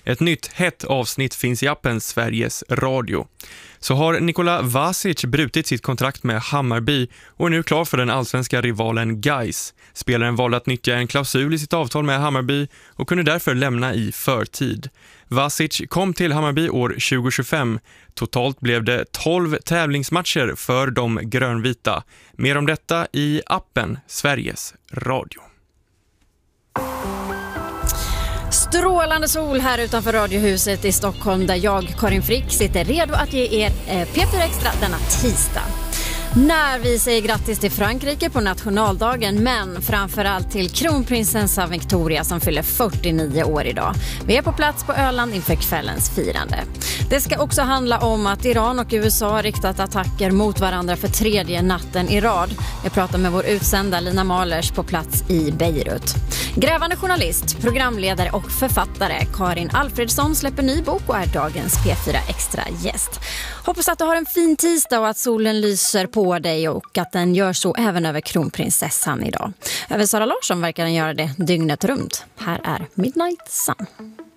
Ett nytt hett avsnitt finns i appen Sveriges Radio. Så har Nikola Vasic brutit sitt kontrakt med Hammarby och är nu klar för den allsvenska rivalen Gais. Spelaren valde att nyttja en klausul i sitt avtal med Hammarby och kunde därför lämna i förtid. Vasic kom till Hammarby år 2025. Totalt blev det 12 tävlingsmatcher för de grönvita. Mer om detta i appen Sveriges Radio. Strålande sol här utanför Radiohuset i Stockholm där jag, Karin Frick, sitter redo att ge er P4 Extra denna tisdag. När vi säger grattis till Frankrike på nationaldagen, men framförallt till kronprinsessa Victoria som fyller 49 år idag. Vi är på plats på Öland inför kvällens firande. Det ska också handla om att Iran och USA har riktat attacker mot varandra för tredje natten i rad. Jag pratar med vår utsända Lina Mahlers på plats i Beirut. Grävande journalist, programledare och författare Karin Alfredsson släpper ny bok och är dagens P4 Extra gäst. Hoppas att du har en fin tisdag och att solen lyser på dig och att den gör så även över kronprinsessan idag. Över Sara Larsson verkar den göra det dygnet runt. Här är Midnight Sun.